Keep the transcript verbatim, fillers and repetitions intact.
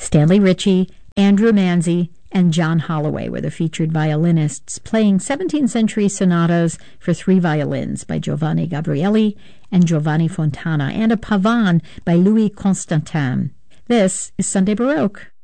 Stanley Ritchie, Andrew Manzi, and John Holloway were the featured violinists, playing seventeenth century sonatas for three violins by Giovanni Gabrieli and Giovanni Fontana, and a pavane by Louis Constantin. This is Sunday Baroque.